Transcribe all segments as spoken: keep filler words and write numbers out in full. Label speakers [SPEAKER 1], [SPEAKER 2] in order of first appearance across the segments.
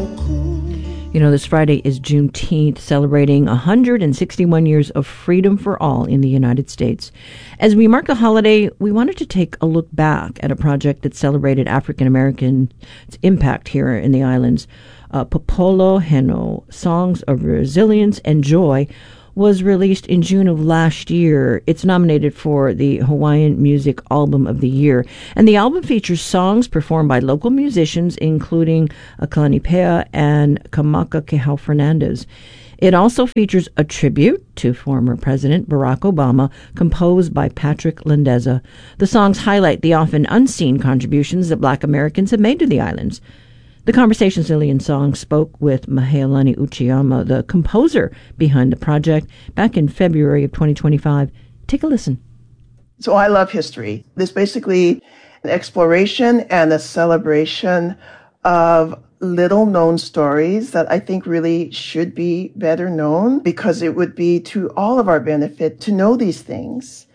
[SPEAKER 1] You know, this Friday is Juneteenth, celebrating one hundred sixty-one years of freedom for all in the United States. As we mark the holiday, we wanted to take a look back at a project that celebrated African Americans' impact here in the islands. Uh, Popolo Heno, Songs of Resilience and Joy, was released in June of last year. It's nominated for the Hawaiian Music Album of the Year. And the album features songs performed by local musicians, including Kalani Pea and Kamaka Kehau Fernandez. It also features a tribute to former President Barack Obama, composed by Patrick Landeza. The songs highlight the often unseen contributions that Black Americans have made to the islands. The Conversation Zillion Song spoke with Mahealani Uchiyama, the composer behind the project, back in February of twenty twenty-five. Take a listen.
[SPEAKER 2] So I love history. There's basically an exploration and a celebration of little-known stories that I think really should be better known, because it would be to all of our benefit to know these things.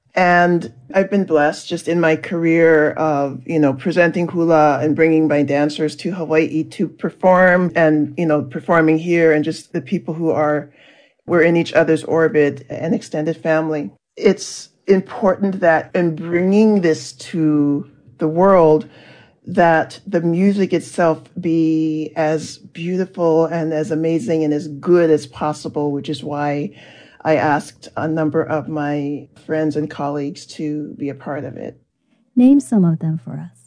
[SPEAKER 2] And I've been blessed just in my career of, you know, presenting hula and bringing my dancers to Hawaii to perform and, you know, performing here, and just the people who are, we're in each other's orbit, an extended family. It's important that in bringing this to the world, that the music itself be as beautiful and as amazing and as good as possible, which is why I asked a number of my friends and colleagues to be a part of it.
[SPEAKER 3] Name some of them for us.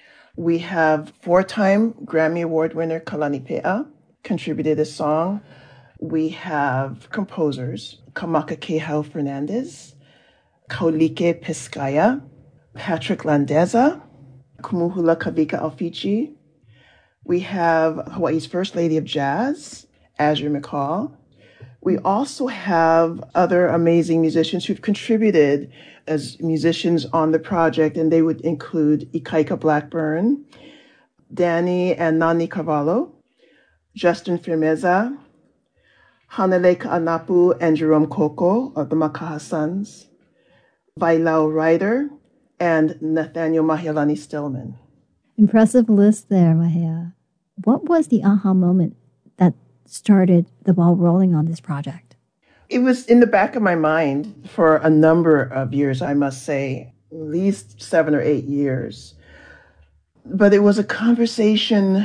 [SPEAKER 2] We have four-time Grammy Award winner Kalani Pea contributed a song. We have composers, Kamaka Kehau Fernandez, Kaulike Pescaya, Patrick Landeza, Kumuhula Kavika Alfichi. We have Hawaii's First Lady of Jazz, Azure McCall. We also have other amazing musicians who've contributed as musicians on the project, and they would include Ikaika Blackburn, Danny and Nani Cavallo, Justin Firmeza, Hanale Ka'anapu and Jerome Koko of the Makaha Sons, Vailao Ryder, and Nathaniel Mahealani Stillman.
[SPEAKER 3] Impressive list there, Mahea. What was the aha moment that started the ball rolling on this project?
[SPEAKER 2] It was in the back of my mind for a number of years, I must say, at least seven or eight years. But it was a conversation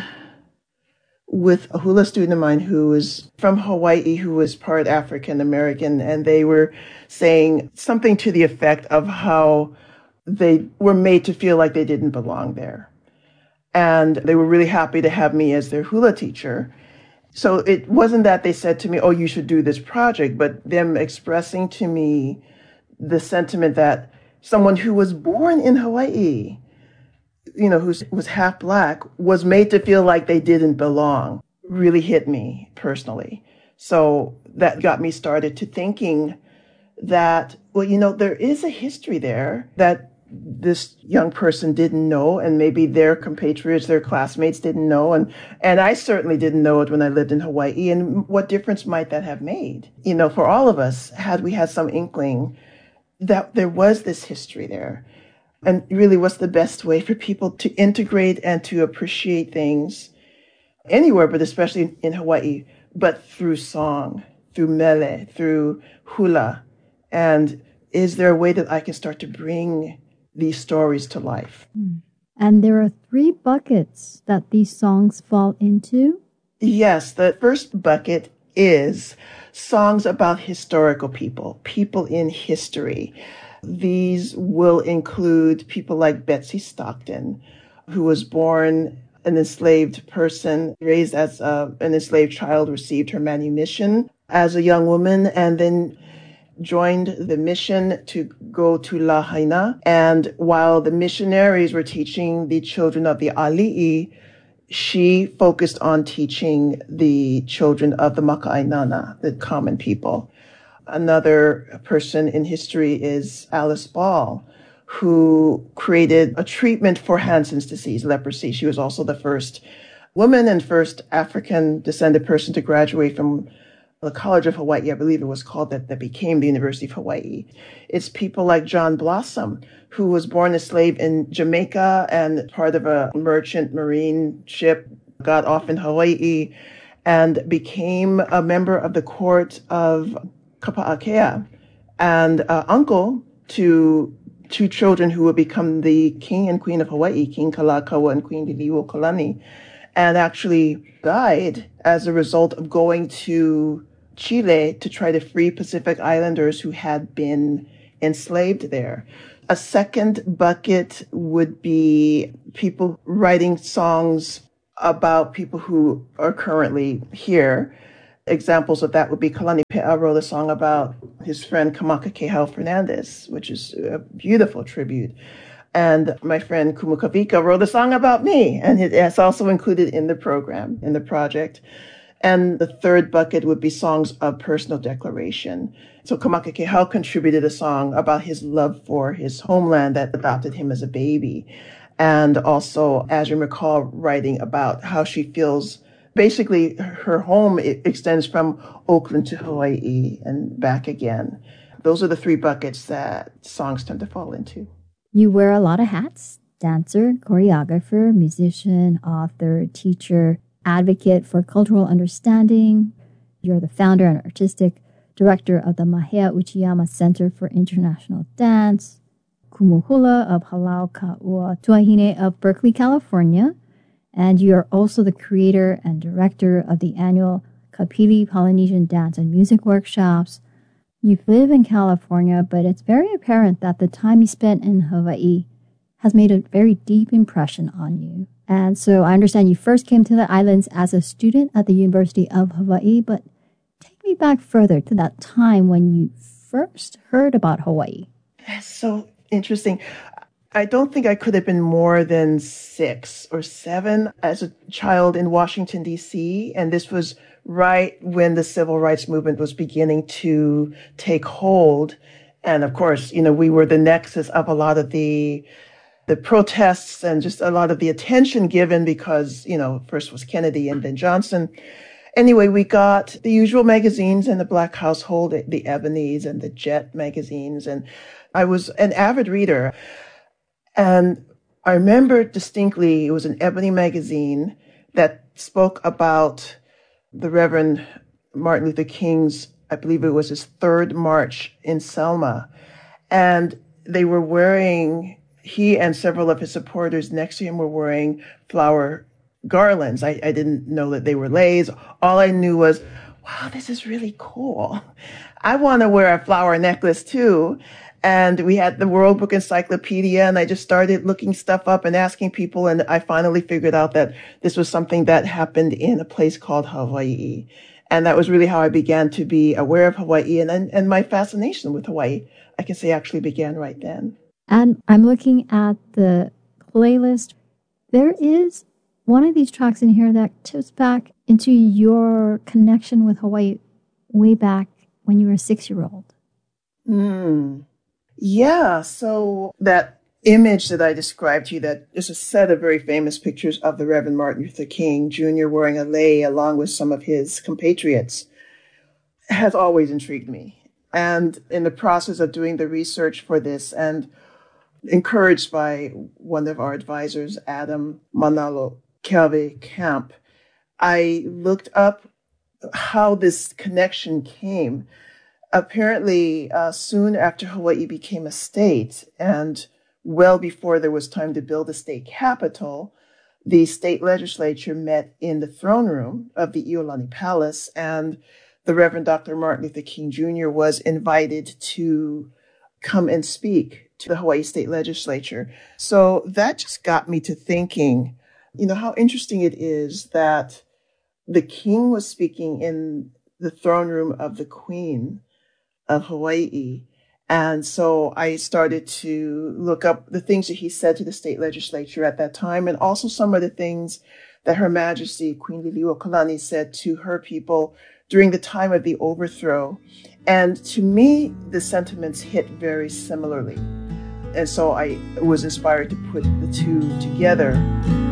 [SPEAKER 2] with a hula student of mine who was from Hawaii, who was part African American, and they were saying something to the effect of how they were made to feel like they didn't belong there. And they were really happy to have me as their hula teacher. So it wasn't that they said to me, oh, you should do this project, but them expressing to me the sentiment that someone who was born in Hawaii, you know, who was half Black, was made to feel like they didn't belong, really hit me personally. So that got me started to thinking that, well, you know, there is a history there that this young person didn't know, and maybe their compatriots, their classmates didn't know. And, and I certainly didn't know it when I lived in Hawaii. And what difference might that have made, you know, for all of us, had we had some inkling that there was this history there? And really, what's the best way for people to integrate and to appreciate things anywhere, but especially in Hawaii, but through song, through mele, through hula? And is there a way that I can start to bring these stories to life?
[SPEAKER 3] And there are three buckets that these songs fall into?
[SPEAKER 2] Yes, the first bucket is songs about historical people, people in history. These will include people like Betsy Stockton, who was born an enslaved person, raised as a, an enslaved child, received her manumission as a young woman, and then joined the mission to go to Lahaina. And while the missionaries were teaching the children of the Ali'i, she focused on teaching the children of the Maka'ainana, the common people. Another person in history is Alice Ball, who created a treatment for Hansen's disease, leprosy. She was also the first woman and first African-descended person to graduate from the College of Hawaii, I believe it was called, that, that became the University of Hawaii. It's people like John Blossom, who was born a slave in Jamaica and part of a merchant marine ship got off in Hawaii, and became a member of the court of Kapa'akea and uh, uncle to two children who would become the king and queen of Hawaii, King Kalakaua and Queen Liliuokalani, and actually died as a result of going to Chile to try to free Pacific Islanders who had been enslaved there. A second bucket would be people writing songs about people who are currently here. Examples of that would be Kalani Pe'a wrote a song about his friend Kamaka Kehau Fernandez, which is a beautiful tribute. And my friend Kumukavika wrote a song about me, and it's also included in the program, in the project. And the third bucket would be songs of personal declaration. So Kamaka Kehau contributed a song about his love for his homeland that adopted him as a baby. And also Azure McCall writing about how she feels. Basically, her home extends from Oakland to Hawaii and back again. Those are the three buckets that songs tend to fall into.
[SPEAKER 3] You wear a lot of hats: dancer, choreographer, musician, author, teacher, advocate for cultural understanding. You're the founder and artistic director of the Mahea Uchiyama Center for International Dance, Kumuhula of Halau Ka'ua Tuahine of Berkeley, California. And you are also the creator and director of the annual Kapili Polynesian Dance and Music Workshops. You live in California, but it's very apparent that the time you spent in Hawaii has made a very deep impression on you. And so I understand you first came to the islands as a student at the University of Hawaii, but take me back further to that time when you first heard about Hawaii.
[SPEAKER 2] That's so interesting. I don't think I could have been more than six or seven as a child in Washington, D C. And this was right when the civil rights movement was beginning to take hold. And of course, you know, we were the nexus of a lot of the the protests and just a lot of the attention given because, you know, first was Kennedy and then Johnson. Anyway, we got the usual magazines in the Black household, the Ebonies and the Jet magazines. And I was an avid reader. And I remember distinctly, it was an Ebony magazine that spoke about the Reverend Martin Luther King's, I believe it was his third march in Selma. And they were wearing, he and several of his supporters next to him were wearing flower garlands. I, I didn't know that they were leis. All I knew was, wow, this is really cool. I want to wear a flower necklace too. And we had the World Book Encyclopedia, and I just started looking stuff up and asking people. And I finally figured out that this was something that happened in a place called Hawaii. And that was really how I began to be aware of Hawaii. And, and, and my fascination with Hawaii, I can say, actually began right then.
[SPEAKER 3] And I'm looking at the playlist. There is one of these tracks in here that tips back into your connection with Hawaii way back when you were a six-year-old.
[SPEAKER 2] Hmm. Yeah, so that image that I described to you, that is a set of very famous pictures of the Reverend Martin Luther King Junior wearing a lei along with some of his compatriots, has always intrigued me. And in the process of doing the research for this and encouraged by one of our advisors, Adam Manalo Kelve Camp, I looked up how this connection came. Apparently, uh, soon after Hawaii became a state, and well before there was time to build a state capital, the state legislature met in the throne room of the Iolani Palace, and the Reverend Doctor Martin Luther King Junior was invited to come and speak to the Hawaii State Legislature. So that just got me to thinking, you know, how interesting it is that the king was speaking in the throne room of the Queen of Hawaii. And so I started to look up the things that he said to the state legislature at that time, and also some of the things that Her Majesty Queen Liliuokalani said to her people during the time of the overthrow. And to me, the sentiments hit very similarly. And so I was inspired to put the two together.